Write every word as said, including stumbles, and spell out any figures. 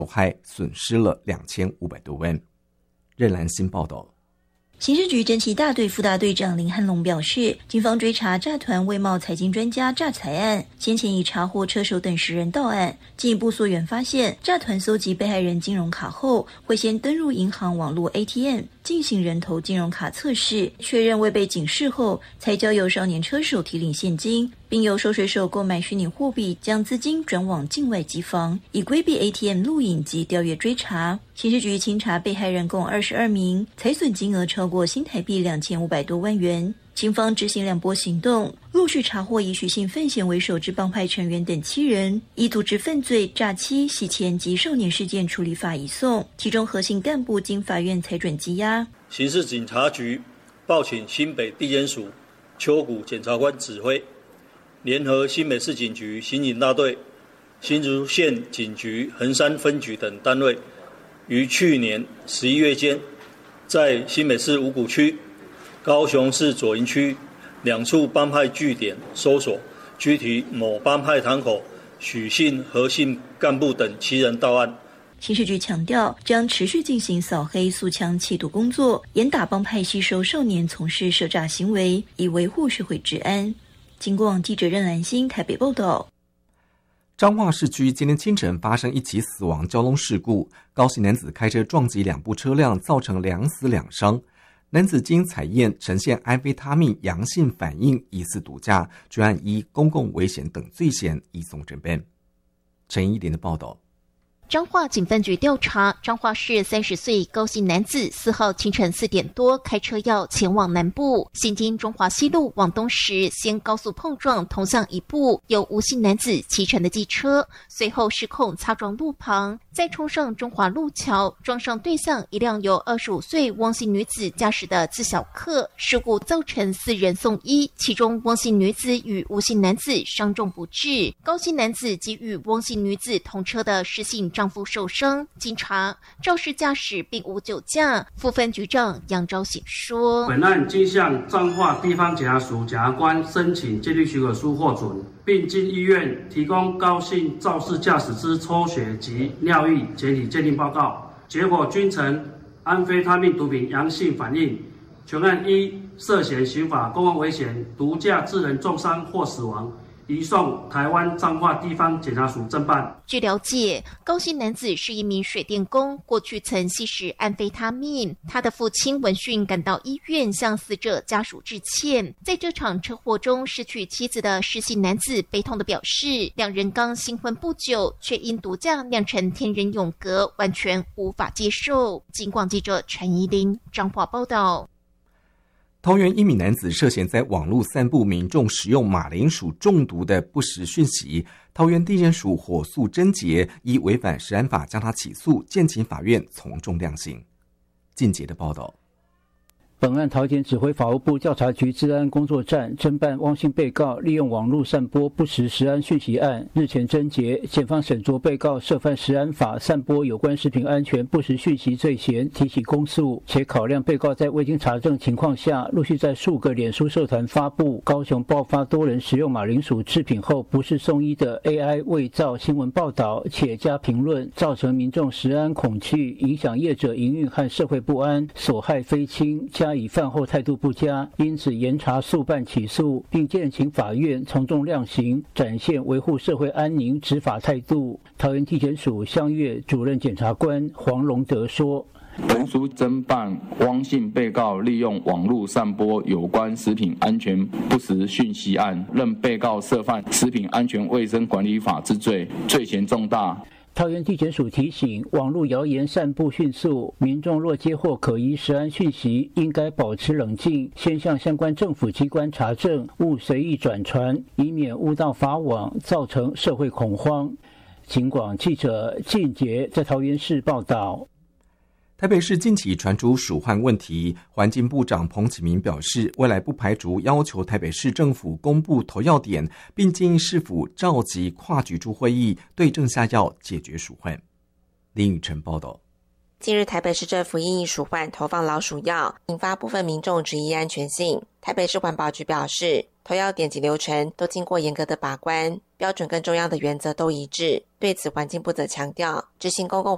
受害损失了两千五百多万。任兰新报道。 刑事局侦缉大队副大队长林汉龙表示，警方追查诈团外贸财经专家诈财案，先前已查获车手等十人到案。进一步溯源发现，诈团搜集被害人金融卡后，会先登入银行网络 A T M 进行人头金融卡测试，确认未被警示后，才交由少年车手提领现金，并由收水手购买虚拟货币，将资金转往境外机房，以规避 A T M 录影及调阅追查。刑事局清查被害人共二十二名，财损金额超过新台币两千五百多万元。警方执行两波行动，陆续查获以许姓范闲为首之帮派成员等七人，以组织犯罪、诈欺、洗钱及少年事件处理法移送，其中核心干部经法院裁准羁押。 刑事警察局报请新北地检署秋谷检察官指挥，联合新北市警局刑警大队、新竹县警局横山分局等单位，于去年十一月间，在新北市五股区、高雄市左营区两处帮派据点搜索，拘提某帮派堂口许姓、何姓干部等七人到案。 刑事局强调，将持续进行扫黑肃枪缉毒工作，严打帮派吸收少年从事涉诈行为，以维护社会治安。经过记者任兰心台北报道。 彰化市区今天清晨发生一起死亡交通事故，高姓男子开车撞击两部车辆，造成两死两伤。男子经采验呈现安非他命阳性反应，疑似毒驾，专案依公共危险等罪嫌移送侦办。陈一莲的报道。 彰化警分局调查，彰化市三十岁高姓男子四号清晨四点多开车要前往南部，行经中华西路往东时，先高速碰撞同向一部由吴姓男子骑乘的机车，随后失控擦撞路旁，再冲上中华路桥，撞上对向一辆由二十五岁汪姓女子驾驶的自小客，事故造成四人送医，其中汪姓女子与吴姓男子伤重不治，高姓男子及与汪姓女子同车的施姓丈夫受伤。经查，肇事驾驶并无酒驾。副分局长杨昭显说， 本案经向彰化地方检察署检察官申请戒律许可书获准，并经医院提供高姓肇事驾驶之抽血及尿液检体鉴定报告，结果均呈安非他命毒品阳性反应。全案依涉嫌刑法公共危险、毒驾致人重伤或死亡，移送台湾彰化地方检察署侦办。 据了解，高姓男子是一名水电工，过去曾吸食安非他命。他的父亲闻讯赶到医院向死者家属致歉。在这场车祸中失去妻子的施姓男子悲痛地表示，两人刚新婚不久，却因毒驾酿成天人永隔，完全无法接受。警广记者陈怡玲彰化报道。 桃园一名男子涉嫌在网络散布民众使用马铃薯中毒的不实讯息，桃园地检署火速侦结，依违反食安法将他起诉，建请法院从重量刑。进节的报道。 本案桃检指挥法务部调查局治安工作站侦办汪姓被告利用网络散播不实食安讯息案，日前侦结，检方审酌被告涉犯食安法散播有关食品安全不实讯息罪嫌，提起公诉，且考量被告在未经查证情况下，陆续在数个脸书社团发布高雄爆发多人食用马铃薯制品后不是送医的 A I 伪造新闻报道，且加评论，造成民众食安恐惧，影响业者营运和社会不安，所害非轻，加以犯后态度不佳，因此严查速办起诉，并建请法院从重量刑，展现维护社会安宁执法态度。桃园地检署香月主任检察官黄龙德说， 本署侦办汪姓被告利用网络散播有关食品安全不实讯息案，认被告涉犯食品安全卫生管理法之罪，罪嫌重大。 桃园地检署提醒，网络谣言散布迅速，民众若接获可疑食安讯息，应该保持冷静，先向相关政府机关查证，勿随意转传，以免误导法网，造成社会恐慌。警广记者靳杰在桃园市报道。 台北市近期传出鼠患问题，环境部长彭启明表示，未来不排除要求台北市政府公布投药点，并建议市府召集跨局处会议，对症下药解决鼠患。林宇晨报道。 近日台北市政府因应鼠患投放老鼠药，引发部分民众质疑安全性。台北市环保局表示，投药点及流程都经过严格的把关，标准跟中央的原则都一致。对此，环境部则强调，执行公共